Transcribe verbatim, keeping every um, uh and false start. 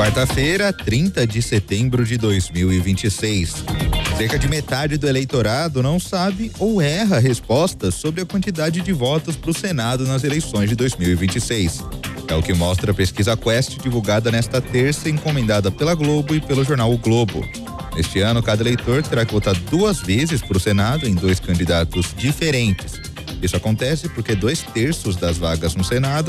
Quarta-feira, trinta de setembro de dois mil e vinte e seis. Cerca de metade do eleitorado não sabe ou erra respostas sobre a quantidade de votos para o Senado nas eleições de dois mil e vinte e seis. É o que mostra a pesquisa Quest divulgada nesta terça, encomendada pela Globo e pelo jornal O Globo. Neste ano, cada eleitor terá que votar duas vezes para o Senado em dois candidatos diferentes. Isso acontece porque dois terços das vagas no Senado